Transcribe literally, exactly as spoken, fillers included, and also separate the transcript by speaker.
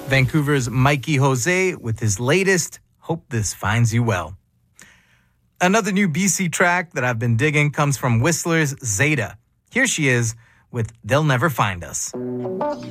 Speaker 1: Vancouver's Mikey Jose with his latest, Hope This Finds You Well. Another new B C track that I've been digging comes from Whistler's Zeta. Here she is with They'll Never Find Us.